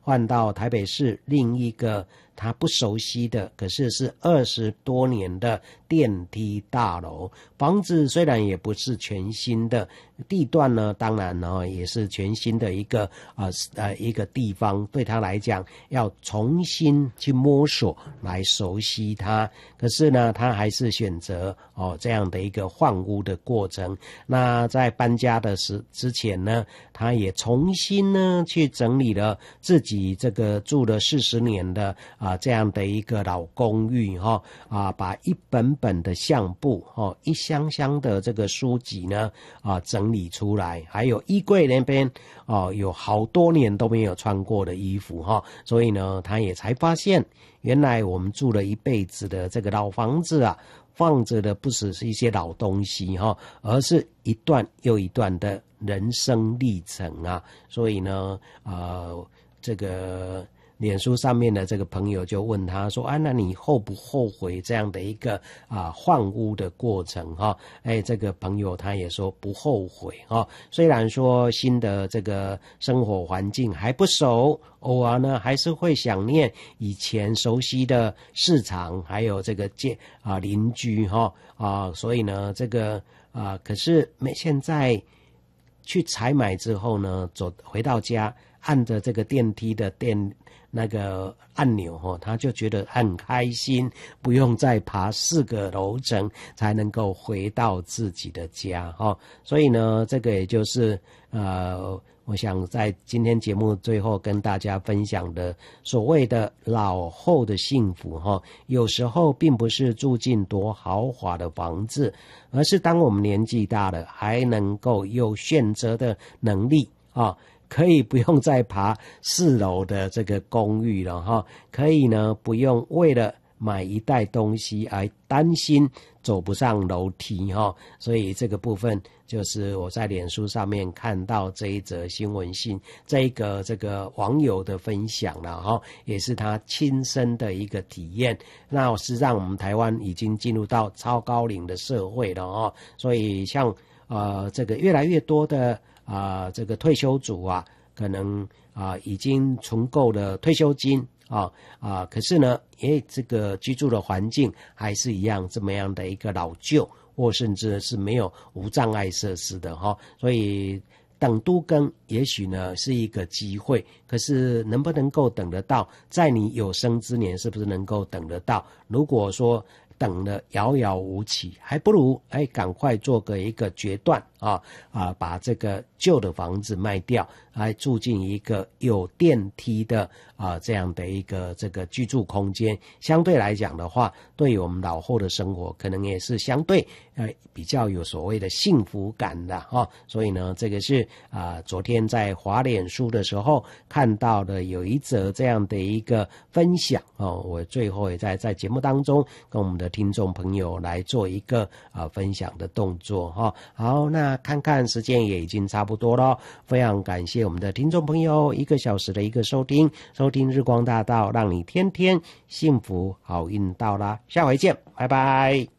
换到台北市另一个他不熟悉的，可是是20多年的电梯大楼。房子虽然也不是全新的，地段呢当然呢也是全新的一个一个地方，对他来讲要重新去摸索来熟悉它。可是呢他还是选择这样的一个换屋的过程。那在搬家的之前呢，他也重新呢去整理了自己这个住了40年的这样的一个老公寓把一本本的相簿一箱箱的这个书籍呢整理出来，还有衣柜那边有好多年都没有穿过的衣服所以呢他也才发现，原来我们住了一辈子的这个老房子放着的不只是一些老东西而是一段又一段的人生历程所以呢这个脸书上面的这个朋友就问他说那你后不后悔这样的一个换屋的过程这个朋友他也说不后悔虽然说新的这个生活环境还不熟，偶尔呢还是会想念以前熟悉的市场，还有这个邻居所以呢这个可是现在去采买之后呢，回到家按着这个电梯的那个按钮他就觉得很开心，不用再爬4个楼层才能够回到自己的家所以呢这个也就是我想在今天节目最后跟大家分享的所谓的老后的幸福有时候并不是住进多豪华的房子，而是当我们年纪大了还能够有选择的能力可以不用再爬4楼的这个公寓了可以呢不用为了买一袋东西而担心走不上楼梯所以这个部分就是我在脸书上面看到这一则新闻信，这个网友的分享了也是他亲身的一个体验。那事实上我们台湾已经进入到超高龄的社会了所以像这个越来越多的这个退休族可能已经存够了退休金可是呢这个居住的环境还是一样这么样的一个老旧，或甚至是没有无障碍设施的所以等都更也许呢是一个机会，可是能不能够等得到，在你有生之年是不是能够等得到？如果说等了遥遥无期，还不如赶快做一个决断把这个旧的房子卖掉，来住进一个有电梯的这样的一个这个居住空间。相对来讲的话，对于我们老后的生活可能也是相对比较有所谓的幸福感的所以呢这个是昨天在滑脸书的时候看到的有一则这样的一个分享我最后也在节目当中跟我们的听众朋友来做一个分享的动作好，那看看时间也已经差不多了，非常感谢我们的听众朋友1个小时的一个收听日光大道，让你天天幸福好运到啦，下回见，拜拜。